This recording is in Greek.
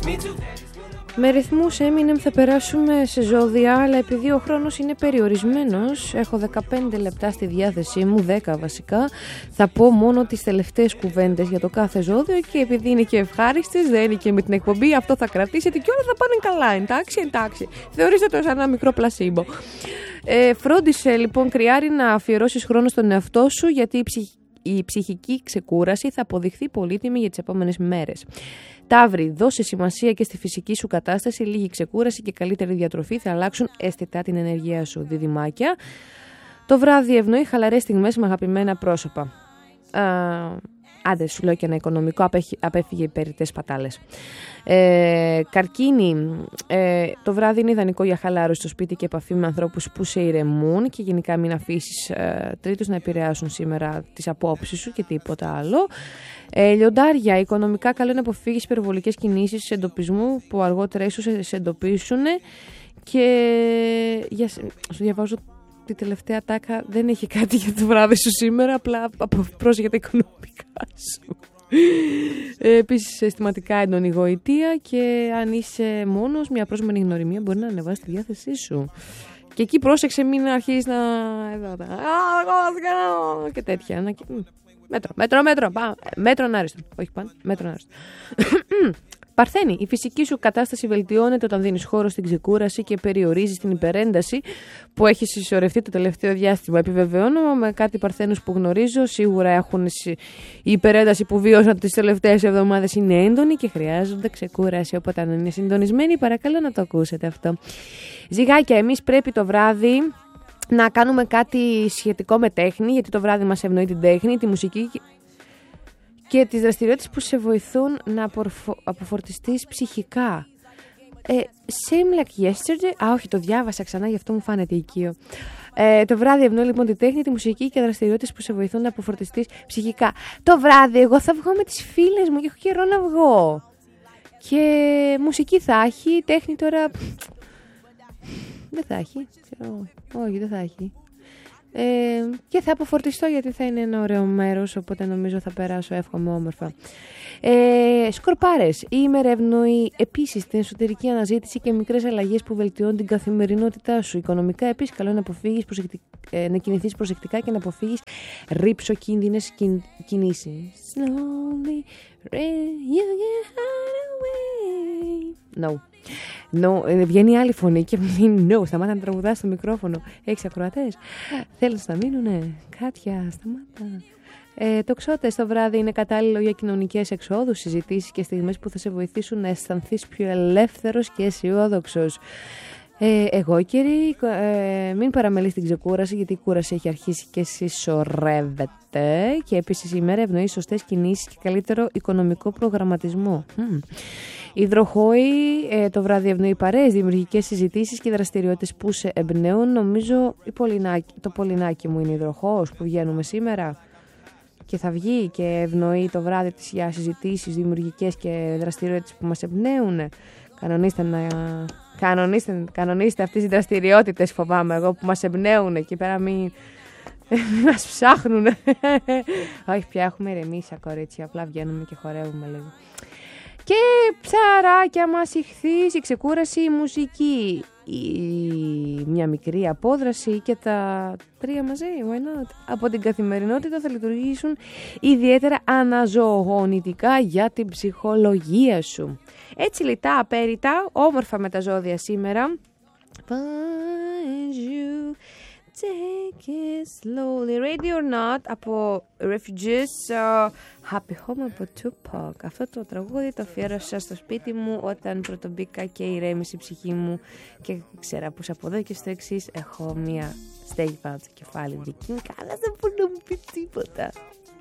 Με ρυθμούς Eminem θα περάσουμε σε ζώδια, αλλά επειδή ο χρόνος είναι περιορισμένος, έχω 15 λεπτά στη διάθεσή μου, 10 βασικά, θα πω μόνο τις τελευταίες κουβέντες για το κάθε ζώδιο και επειδή είναι και ευχάριστες, δεν είναι και με την εκπομπή, αυτό θα κρατήσετε και όλα θα πάνε καλά, εντάξει. Θεωρήστε το σαν ένα μικρό πλασίμπο. Φρόντισε λοιπόν, Κρυάρη, να αφιερώσεις χρόνο στον εαυτό σου, γιατί η ψυχική ξεκούραση θα αποδειχθεί πολύτιμη για τις επόμενες μέρες. Ταύρη, δώσε σημασία και στη φυσική σου κατάσταση. Λίγη ξεκούραση και καλύτερη διατροφή θα αλλάξουν αισθητά την ενέργειά σου. Διδυμάκια, το βράδυ ευνοεί χαλαρές στιγμές με αγαπημένα πρόσωπα. Άντε, σου λέω και ένα οικονομικό, απέφυγε υπέρητες πατάλες. Καρκίνη, το βράδυ είναι ιδανικό για χαλάρωση στο σπίτι και επαφή με ανθρώπους που σε ηρεμούν και γενικά μην αφήσεις τρίτους να επηρεάσουν σήμερα τις απόψεις σου και τίποτα άλλο. Λιοντάρια, οικονομικά καλό είναι να αποφύγεις υπερβολικές κινήσεις εντοπισμού που αργότερα ίσως σε εντοπίσουν και σου διαβάζω τη τελευταία τάκα, δεν έχει κάτι για το βράδυ σου σήμερα, απλά πρόσεχε τα οικονομικά σου. Επίσης αισθηματικά έντονη γοητεία και αν είσαι μόνος, μια πρόσμενη γνωριμία μπορεί να ανεβάσει τη διάθεσή σου. Και εκεί πρόσεξε μην αρχίσεις να... και τέτοια. Μέτρον άριστο. Όχι πάνω, μέτρον άριστο. Παρθένη, η φυσική σου κατάσταση βελτιώνεται όταν δίνεις χώρο στην ξεκούραση και περιορίζεις την υπερένταση που έχει συσσωρευτεί το τελευταίο διάστημα. Επιβεβαιώνω με κάτι Παρθένους που γνωρίζω, σίγουρα έχουν η υπερένταση που βίωσαν τις τελευταίες εβδομάδες είναι έντονη και χρειάζονται ξεκούραση. Οπότε αν είναι συντονισμένοι, παρακαλώ να το ακούσετε αυτό. Ζυγάκια, εμείς πρέπει το βράδυ να κάνουμε κάτι σχετικό με τέχνη, γιατί το βράδυ μας ευνοεί την τέχνη, τη μουσική και τις δραστηριότητες που σε βοηθούν να αποφορτιστείς ψυχικά. Same like yesterday. Όχι, το διάβασα ξανά, γι' αυτό μου φάνηκε οικείο. Το βράδυ ευνοεί λοιπόν τη τέχνη, τη μουσική και δραστηριότητες που σε βοηθούν να αποφορτιστείς ψυχικά. Το βράδυ εγώ θα βγω με τις φίλες μου και έχω καιρό να βγω. Και μουσική θα έχει, τέχνη τώρα... δεν θα έχει. Όχι, δεν θα έχει. Και θα αποφορτιστώ γιατί θα είναι ένα ωραίο μέρος, οπότε νομίζω θα περάσω εύχομαι όμορφα. Σκορπάρες, η ημέρα ευνοεί επίσης την εσωτερική αναζήτηση και μικρές αλλαγές που βελτιώνουν την καθημερινότητά σου. Οικονομικά επίσης καλό είναι να κινηθείς προσεκτικά και να αποφύγεις ρήψοκίνδυνες κινήσεις. Slowly, you get away. No, βγαίνει άλλη φωνή και μου λέει no, σταμάτα να τραγουδάς στο μικρόφωνο. Έχεις ακροατές? Θέλεις να μείνουνε? Κάτια, σταμάτα. Τοξότες, το βράδυ είναι κατάλληλο για κοινωνικές εξόδους, συζητήσεις και στιγμές που θα σε βοηθήσουν να αισθανθείς πιο ελεύθερος και αισιόδοξος. Εγώ κύριε, μην παραμελείς την ξεκούραση γιατί η κούραση έχει αρχίσει και συσσωρεύεται και επίσης η μέρα ευνοεί σωστές κινήσεις και καλύτερο οικονομικό προγραμματισμό. Υδροχόη, το βράδυ ευνοεί παρέες, δημιουργικές συζητήσεις και δραστηριότητες που σε εμπνέουν. Νομίζω το Πολυνάκι μου είναι υδροχόος που βγαίνουμε σήμερα και θα βγει και ευνοεί το βράδυ της για συζητήσεις δημιουργικές και δραστηριότητες που μας εμπνέουν. Κανονίστε αυτές τις δραστηριότητες, φοβάμαι εγώ, που μας εμπνέουν εκεί πέρα, μην μας ψάχνουν. Όχι, πια έχουμε ηρεμήσει κορίτσια, απλά βγαίνουμε και χορεύουμε λίγο. Και ψαράκια μας, ηχθείς, η ξεκούραση, η μουσική, μια μικρή απόδραση και τα τρία μαζί, why not? Από την καθημερινότητα θα λειτουργήσουν ιδιαίτερα αναζωογονητικά για την ψυχολογία σου. Έτσι λιτά, απέριτα, όμορφα με τα ζώδια σήμερα. Find you, take it slowly. Ready or not από Refugees, Happy Home από Tupac. Αυτό το τραγούδι το αφιέρωσα στο σπίτι μου όταν πρωτομπήκα και ηρέμησε η ψυχή μου και ξέρα πως από εδώ και στο εξής έχω μία στέγη πάνω στο κεφάλι δική μου, αλλά δεν μπορεί να μου πει τίποτα.